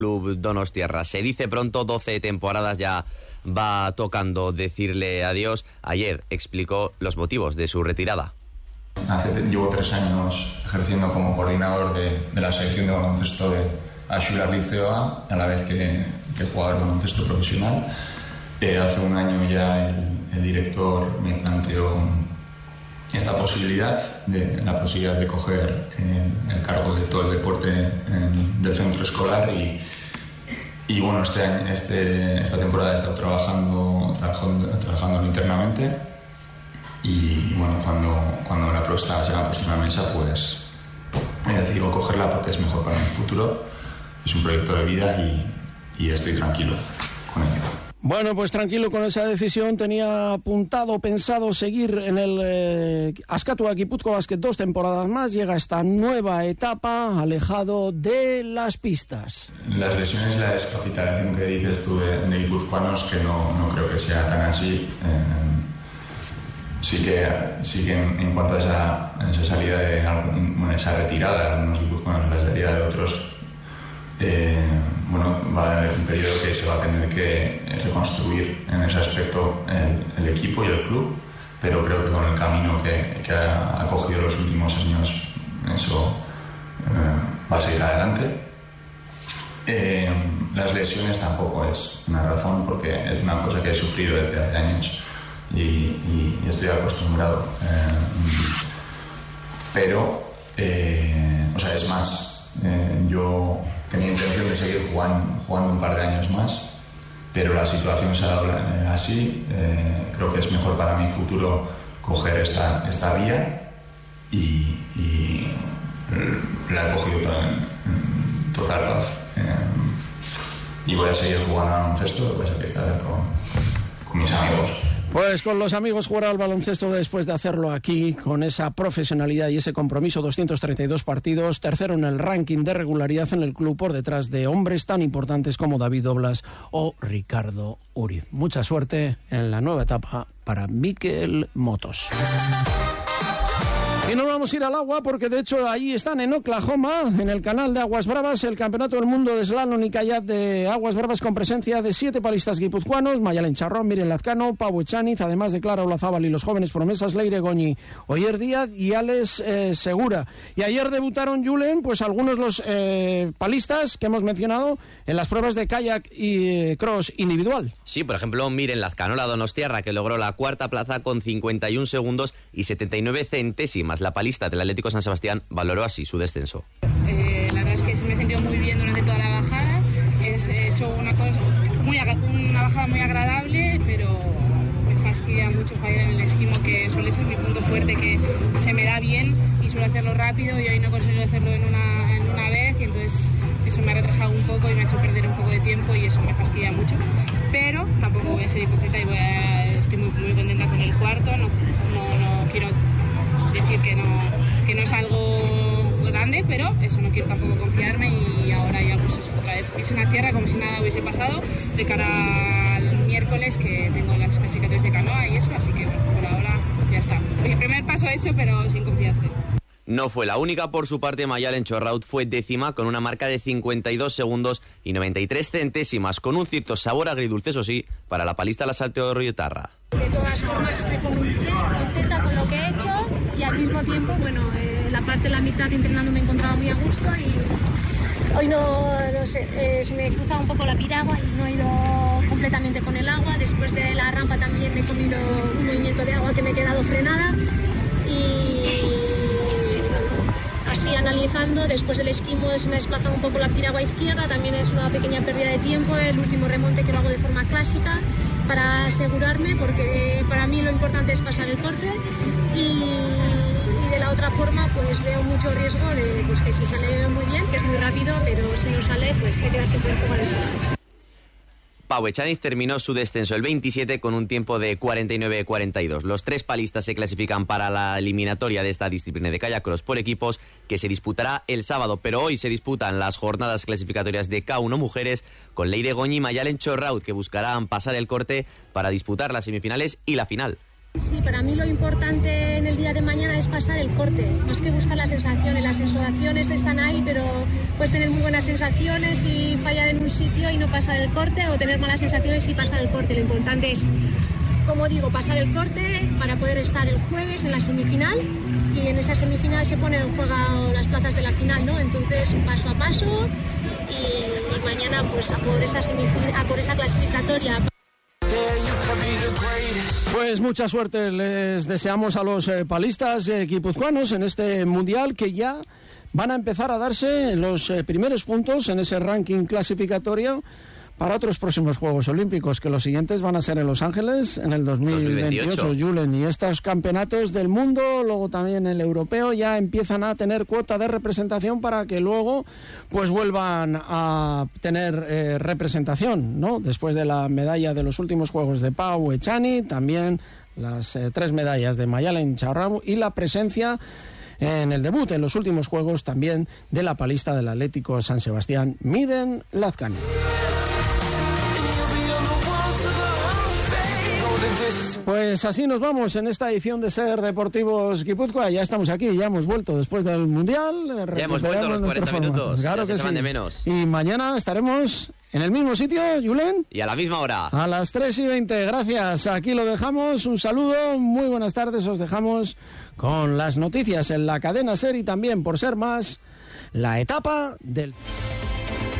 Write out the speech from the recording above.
Club Donostiarra. Se dice pronto, 12 temporadas ya va tocando decirle adiós. Ayer explicó los motivos de su retirada. Llevo 3 años ejerciendo como coordinador de la selección de baloncesto de Axular Liceo A, a la vez que jugador de baloncesto profesional. Hace un año ya el director me planteó esta posibilidad, la posibilidad de coger el cargo de todo el deporte del centro escolar y bueno, esta temporada he estado trabajando internamente y bueno, cuando la propuesta se me ha puesto en la mesa, pues he decidido cogerla porque es mejor para mi futuro, es un proyecto de vida y estoy tranquilo con ello. Bueno, pues tranquilo con esa decisión. Tenía pensado seguir en el Azkatuak Gipuzkoa Basket 2 temporadas más. Llega esta nueva etapa alejado de las pistas. Las lesiones, la descapitalización que dices tú de guipuzcoanos, que no creo que sea tan así. Sí que en cuanto a esa salida esa retirada de algunos guipuzcoanos, la salida de otros, va a haber un periodo que se va a tener que reconstruir en ese aspecto el equipo y el club, pero creo que con el camino que ha cogido los últimos años, eso va a seguir adelante. Las lesiones tampoco es una razón, porque es una cosa que he sufrido desde hace años y estoy acostumbrado, pero es más, yo tenía intención de seguir jugando un par de años más, pero la situación se ha dado así. Creo que es mejor para mi futuro coger esta vía y la he cogido en total paz. Y voy a seguir jugando al baloncesto, lo que pasa es que estaré con mis amigos. Pues con los amigos jugar al baloncesto después de hacerlo aquí, con esa profesionalidad y ese compromiso, 232 partidos, tercero en el ranking de regularidad en el club por detrás de hombres tan importantes como David Doblas o Ricardo Uriz. Mucha suerte en la nueva etapa para Mikel Motos. Y nos vamos a ir al agua porque de hecho ahí están en Oklahoma, en el canal de Aguas Bravas, el Campeonato del Mundo de Slalom y Kayak de Aguas Bravas con presencia de 7 palistas guipuzcoanos, Mayalen Charrón, Miren Lazcano, Pau Echaniz, además de Clara Olazábal y los jóvenes promesas Leire Goñi, Oyer Díaz y Alex Segura. Y ayer debutaron, Julen, pues algunos los palistas que hemos mencionado en las pruebas de kayak y cross individual. Sí, por ejemplo, Miren Lazcano, la donostiarra, que logró la 4ª plaza con 51 segundos y 79 centésimas. La palista del Atlético San Sebastián valoró así su descenso. La verdad es que me he sentido muy bien durante toda la bajada. He hecho una bajada muy agradable, pero me fastidia mucho fallar en el esquimo, que suele ser mi punto fuerte, que se me da bien y suelo hacerlo rápido, y hoy no he conseguido hacerlo en una vez, y entonces eso me ha retrasado un poco y me ha hecho perder un poco de tiempo, y eso me fastidia mucho. Pero tampoco voy a ser hipócrita y estoy muy, muy contenta con el 4. No quiero decir que no es algo grande, pero eso, no quiero tampoco confiarme, y ahora ya pues eso, otra vez piso en la tierra como si nada hubiese pasado, de cara al miércoles que tengo las clasificatorias de canoa y eso, así que por ahora ya está. El primer paso hecho, pero sin confiarse. No fue la única. Por su parte, Mayalen Chorraut fue 10ª con una marca de 52 segundos y 93 centésimas, con un cierto sabor agridulce, eso sí, para la palista La Salteo de Riotarra. De todas formas estoy contenta con lo que he hecho, y al mismo tiempo, la mitad entrenando me encontraba muy a gusto, y hoy no sé, se me cruzaba un poco la piragua y no he ido completamente con el agua. Después de la rampa también me he comido un movimiento de agua que me he quedado frenada, y así analizando, después del esquimo se me ha desplazado un poco la piragua izquierda, también es una pequeña pérdida de tiempo. El último remonte que lo hago de forma clásica para asegurarme, porque para mí lo importante es pasar el corte, y de la otra forma pues veo mucho riesgo de pues que si sale muy bien, que es muy rápido, pero si no sale pues te quedas siempre en jugar el salado. Pau Echaniz terminó su descenso el 27 con un tiempo de 49-42. Los 3 palistas se clasifican para la eliminatoria de esta disciplina de kayak cross por equipos, que se disputará el sábado, pero hoy se disputan las jornadas clasificatorias de K1 mujeres, con Leire Goñi y Mayalen Chorraut, que buscarán pasar el corte para disputar las semifinales y la final. Sí, para mí lo importante en el día de mañana es pasar el corte. No es que buscar las sensaciones están ahí, pero puedes tener muy buenas sensaciones y fallar en un sitio y no pasar el corte, o tener malas sensaciones y pasar el corte. Lo importante es, como digo, pasar el corte para poder estar el jueves en la semifinal, y en esa semifinal se ponen en juego las plazas de la final, ¿no? Entonces, paso a paso, y mañana pues a por esa clasificatoria. Pues mucha suerte les deseamos a los palistas guipuzcoanos en este mundial, que ya van a empezar a darse los primeros puntos en ese ranking clasificatorio para otros próximos Juegos Olímpicos, que los siguientes van a ser en Los Ángeles en el 2028, Julen. Y estos campeonatos del mundo, luego también el europeo, ya empiezan a tener cuota de representación para que luego pues vuelvan a tener representación, ¿no? Después de la medalla de los últimos Juegos de Pau Echani, también las 3 medallas de Mayalen Charramu y la presencia en el debut en los últimos Juegos también de la palista del Atlético San Sebastián, Miren Lazcano. Pues así nos vamos en esta edición de Ser Deportivos Guipúzcoa. Ya estamos aquí, ya hemos vuelto después del Mundial. Ya hemos vuelto a los 40 minutos. Claro que sí. De menos. Y mañana estaremos en el mismo sitio, Julen. Y a la misma hora. A las 3:20. Gracias. Aquí lo dejamos. Un saludo. Muy buenas tardes. Os dejamos con las noticias en la cadena Ser y también, por ser más, la etapa del...